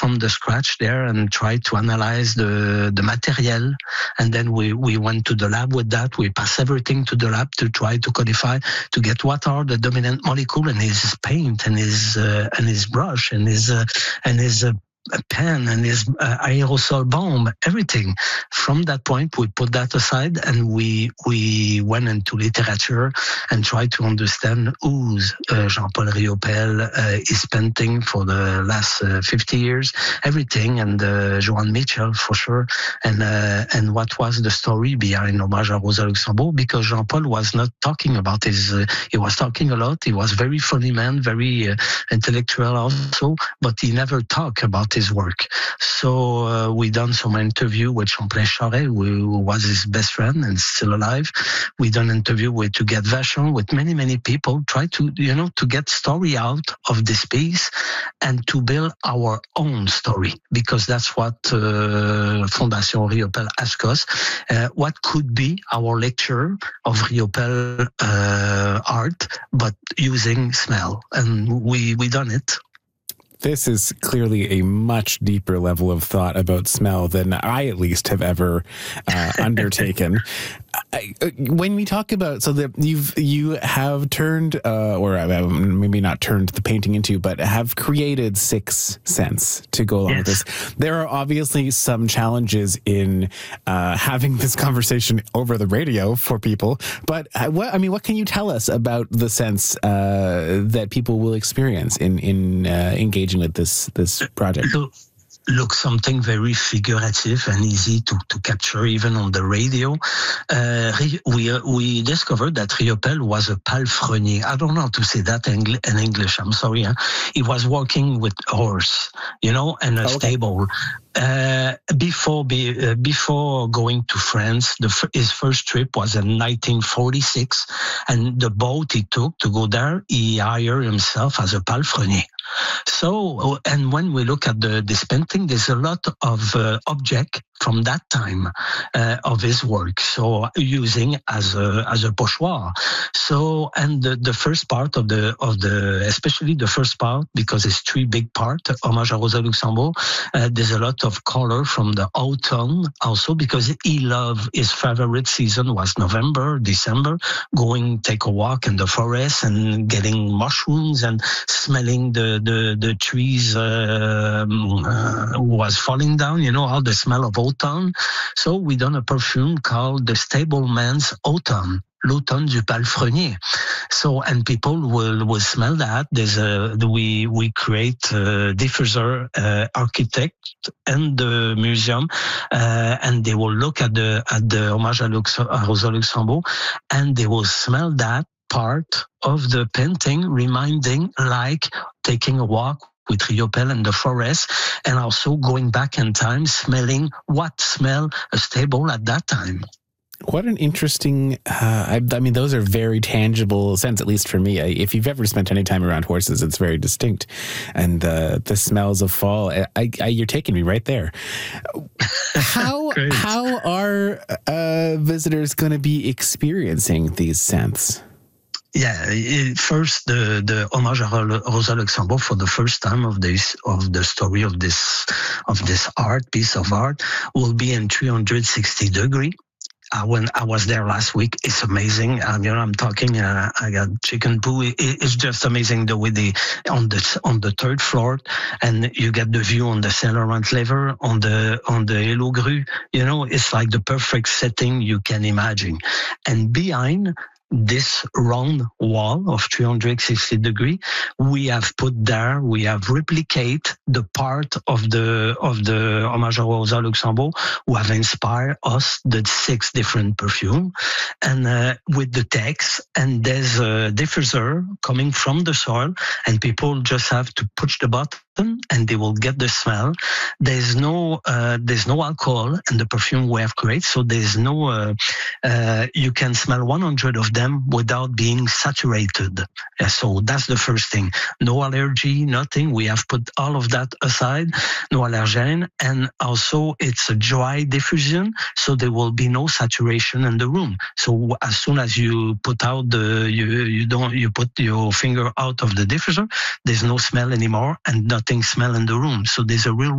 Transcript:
from the scratch there and tried to analyze the material. And then we went to the lab with that. We passed everything to the lab to try to codify, to get what are the dominant molecule, and his paint and his brush and his pen and his aerosol bomb, everything. From that point, we put that aside and we went into literature and tried to understand who's Jean-Paul Riopelle is painting for the last 50 years, everything, and Joan Mitchell for sure, and what was the story behind Hommage à Rosa Luxembourg, because Jean-Paul was not talking about he was talking a lot, he was very funny man, very intellectual also, but he never talked about his work. So we done some interview with Champlain Charest, who was his best friend and still alive. We done interview with Huguette Vachon, with many people, try to get story out of this piece and to build our own story, because that's what Fondation Riopelle asked us. What could be our lecture of Riopelle art, but using smell, and we done it. This is clearly a much deeper level of thought about smell than I, at least, have ever undertaken. When we talk about, so that you have turned, or maybe not turned the painting into, but have created 6 scents to go along with this. There are obviously some challenges in having this conversation over the radio for people, but what can you tell us about the scents that people will experience in engaging with this project? Look, something very figurative and easy to capture even on the radio. We discovered that Riopelle was a palefrenier. I don't know how to say that in English. I'm sorry. He was working with horse, and a stable. Before going to France, his first trip was in 1946, and the boat he took to go there, he hired himself as a palefrenier. So, and when we look at this painting, there's a lot of object from that time of his work. So using as a pochoir. So, and the first part of the especially the first part, because it's 3 big parts, Hommage à Rosa Luxembourg, there's a lot of color from the autumn also, because his favorite season was November, December, take a walk in the forest and getting mushrooms and smelling the trees was falling down, all the smell of autumn. So we done a perfume called the Stableman's Autumn, l'automne du palefrenier. So, and people will smell that. We create diffuser architect and the museum, and they will look at the Hommage à Rosa Luxembourg, and they will smell that part of the painting, reminding like taking a walk with Riopelle in the forest, and also going back in time, smelling what smell a stable at that time. What an interesting, those are very tangible scents, at least for me. If you've ever spent any time around horses, it's very distinct. And the smells of fall, you're taking me right there. How are visitors going to be experiencing these scents? Yeah, first the Hommage à Rosa Luxembourg, for the first time of the story of this piece of art, will be in 360 degree. When I was there last week, it's amazing. I'm talking. I got chicken poo. It's just amazing the way on the 3rd floor, and you get the view on the Saint Laurent River, on the Hello Grue. It's like the perfect setting you can imagine. And behind this round wall of 360 degree, we have replicate the part of the Hommage à Rosa Luxembourg who have inspired us the 6 different perfume, and with the text, and there's a diffuser coming from the soil, and people just have to push the button and they will get the smell. There's no alcohol in the perfume we have created, so there's no you can smell 100 of them without being saturated. So that's the first thing. No allergy, nothing. We have put all of that aside, no allergen, and also it's a dry diffusion, so there will be no saturation in the room. So as soon as you put out you put your finger out of the diffuser, there's no smell anymore and nothing smell in the room. So there's a real